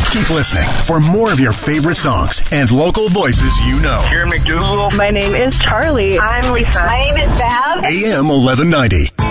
Keep listening for more of your favorite songs and local voices you know. Karen McDougal. My name is Charlie. I'm Lisa. My name is Val. AM 1190.